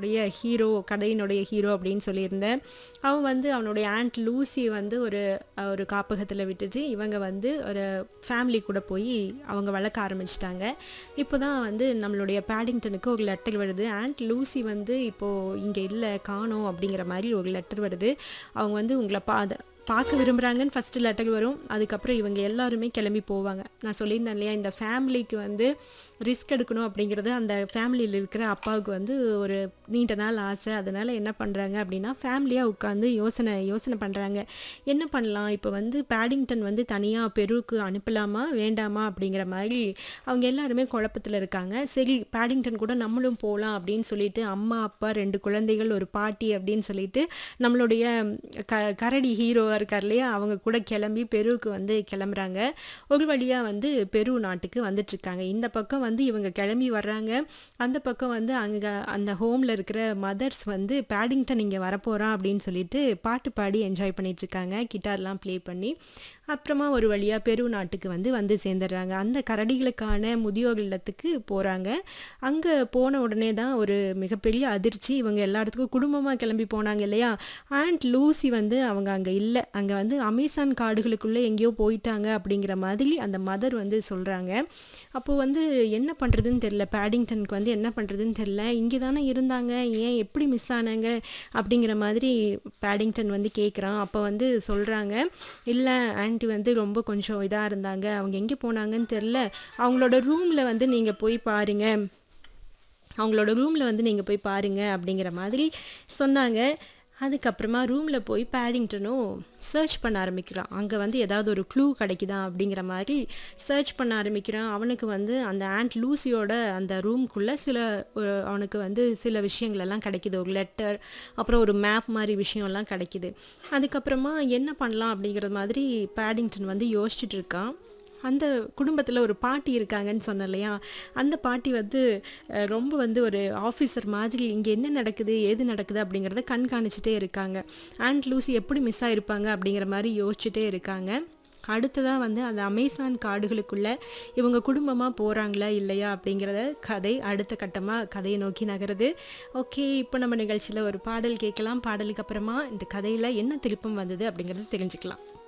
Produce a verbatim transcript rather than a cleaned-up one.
நம்மளுடைய ஹீரோ, கதையினுடைய ஹீரோ அப்படின்னு சொல்லியிருந்தேன். அவன் வந்து அவனுடைய ஆன்ட் லூசி வந்து ஒரு அஹ், ஒரு காப்பகத்தில் விட்டுட்டு இவங்க வந்து ஒரு ஃபேமிலி கூட போய் அவங்க வளர்க்க ஆரம்பிச்சிட்டாங்க. இப்போ தான் வந்து நம்மளுடைய பேடிங்டனுக்கு ஒரு லெட்டர் வருது. ஆன்ட் லூசி வந்து இப்போது இங்கே இல்லை, காணோம் அப்படிங்கிற மாதிரி ஒரு லெட்டர் வருது. அவங்க வந்து உங்களை பா பார்க்க விரும்புகிறாங்கன்னு ஃபஸ்ட்டு லெட்டர் வரும். அதுக்கப்புறம் இவங்க எல்லாருமே கிளம்பி போவாங்க. நான் சொல்லியிருந்தேன் இல்லையா, இந்த ஃபேமிலிக்கு வந்து ரிஸ்க் எடுக்கணும் அப்படிங்கிறது அந்த ஃபேமிலியில் இருக்கிற அப்பாவுக்கு வந்து ஒரு நீண்ட நாள் ஆசை. அதனால் என்ன பண்ணுறாங்க அப்படின்னா ஃபேமிலியாக உட்காந்து யோசனை யோசனை பண்ணுறாங்க. என்ன பண்ணலாம், இப்போ வந்து பேடிங்டன் வந்து தனியாக பெருவுக்கு அனுப்பலாமா வேண்டாமா அப்படிங்கிற மாதிரி அவங்க எல்லாருமே குழப்பத்தில் இருக்காங்க. சரி, பேடிங்டன் கூட நம்மளும் போகலாம் அப்படின்னு சொல்லிட்டு அம்மா, அப்பா, ரெண்டு குழந்தைகள், ஒரு பாட்டி அப்படின்னு சொல்லிட்டு நம்மளுடைய க கரடி ஹீரோவாக இருக்கார் இல்லையா, அவங்க கூட கிளம்பி பெருவுக்கு வந்து கிளம்புறாங்க. ஒரு வழியாக வந்து பெரு நாட்டுக்கு வந்துட்டுருக்காங்க. இந்த பக்கம் வந்து இவங்க கிளம்பி வர்றாங்க. அந்த பக்கம் வந்து அங்கே அந்த ஹோமில் இருக்கிற மதர்ஸ் வந்து பேடிங்டன் இங்கே வரப்போகிறான் அப்படின்னு சொல்லிட்டு பாட்டு பாடி என்ஜாய் பண்ணிகிட்ருக்காங்க, கிட்டார்லாம் ப்ளே பண்ணி. அப்புறமா ஒரு வழியாக பெரு நாட்டுக்கு வந்து வந்து சேர்ந்துடுறாங்க. அந்த கரடிகளுக்கான முதியோர் இல்லத்துக்கு போகிறாங்க. அங்கே போன உடனே தான் ஒரு மிகப்பெரிய அதிர்ச்சி. இவங்க எல்லா இடத்துக்கும் குடும்பமாக கிளம்பி போனாங்க இல்லையா, ஆண்ட் லூசி வந்து அவங்க அங்கே இல்லை, அங்கே வந்து அமேசான் காடுகளுக்குள்ளே எங்கேயோ போயிட்டாங்க அப்படிங்கிற மாதிரி அந்த மதர் வந்து சொல்கிறாங்க. அப்போது வந்து என்ன பண்ணுறதுன்னு தெரில, பேடிங்டனுக்கு வந்து என்ன பண்ணுறதுன்னு தெரில. இங்கே தானே இருந்தாங்க, ஏன் எப்படி மிஸ் ஆனாங்க அப்படிங்கிற மாதிரி பேடிங்டன் வந்து கேட்குறான். அப்போ வந்து சொல்கிறாங்க, இல்லை ஆண்டி வந்து ரொம்ப கொஞ்சம் இதாக இருந்தாங்க, அவங்க எங்கே போனாங்கன்னு தெரில, அவங்களோட ரூமில் வந்து நீங்கள் போய் பாருங்கள் அவங்களோட ரூமில் வந்து நீங்கள் போய் பாருங்க அப்படிங்கிற மாதிரி சொன்னாங்க. அதுக்கப்புறமா ரூமில் போய் பேடிங்டனும் சர்ச் பண்ண ஆரம்பிக்கிறான். அங்கே வந்து ஏதாவது ஒரு க்ளூ கிடைக்குதா அப்படிங்கிற மாதிரி சர்ச் பண்ண ஆரம்பிக்கிறான். அவனுக்கு வந்து அந்த ஆண்ட் லூசியோட அந்த ரூம்குள்ளே சில ஒரு அவனுக்கு வந்து சில விஷயங்கள் எல்லாம் கிடைக்கிது. ஒரு லெட்டர், அப்புறம் ஒரு மேப் மாதிரி விஷயம்லாம் கிடைக்கிது. அதுக்கப்புறமா என்ன பண்ணலாம் அப்படிங்கிற மாதிரி பேடிங்டன் வந்து யோசிச்சுட்டு இருக்கான். அந்த குடும்பத்தில் ஒரு பாட்டி இருக்காங்கன்னு சொன்னேன் இல்லையா, அந்த பாட்டி வந்து அஹ், ரொம்ப வந்து ஒரு ஆஃபீஸர் மாதிரி இங்கே என்ன நடக்குது ஏது நடக்குது அப்படிங்கிறத கண்காணிச்சிட்டே இருக்காங்க. ஆண்ட் லூசி எப்படி மிஸ் ஆகிருப்பாங்க அப்படிங்கிற மாதிரி யோசிச்சுட்டே இருக்காங்க. அடுத்ததாக வந்து அந்த அமேசான் காடுகளுக்குள்ளே இவங்க குடும்பமாக போகிறாங்களா இல்லையா அப்படிங்கிறத கதை அடுத்த கட்டமாக கதையை நோக்கி நகருது. ஓகே, இப்போ நம்ம நிகழ்ச்சியில் ஒரு பாடல் கேட்கலாம். பாடலுக்கு அப்புறமா இந்த கதையில் என்ன திருப்பம் வந்தது அப்படிங்கிறத தெரிஞ்சுக்கலாம்.